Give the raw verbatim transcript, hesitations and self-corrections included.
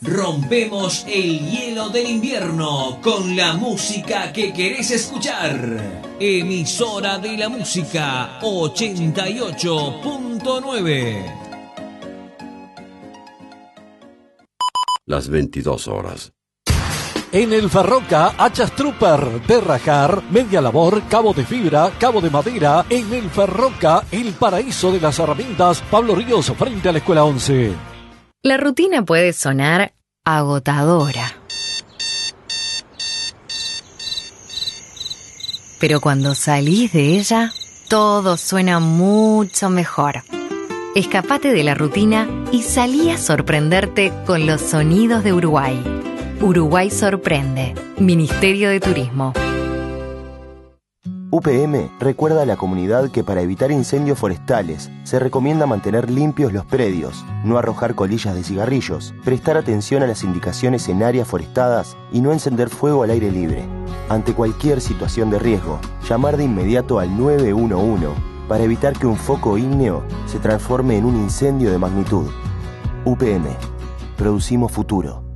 Rompemos el hielo del invierno con la música que querés escuchar. Emisora de la Música ochenta y ocho punto nueve. Las veintidós horas. En el Farroca, hachas Trooper, de rajar, media labor, cabo de fibra, cabo de madera. En el Farroca, el paraíso de las herramientas. Pablo Ríos, frente a la Escuela once. La rutina puede sonar agotadora. Pero cuando salís de ella, todo suena mucho mejor. Escapate de la rutina y salí a sorprenderte con los sonidos de Uruguay. Uruguay sorprende. Ministerio de Turismo. U P M recuerda a la comunidad que para evitar incendios forestales se recomienda mantener limpios los predios, no arrojar colillas de cigarrillos, prestar atención a las indicaciones en áreas forestadas y no encender fuego al aire libre. Ante cualquier situación de riesgo, llamar de inmediato al nueve uno uno para evitar que un foco ígneo se transforme en un incendio de magnitud. U P M. Producimos futuro.